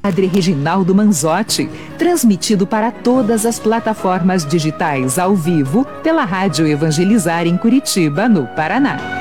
Padre Reginaldo Manzotti, transmitido para todas as plataformas digitais ao vivo pela Rádio Evangelizar em Curitiba, no Paraná.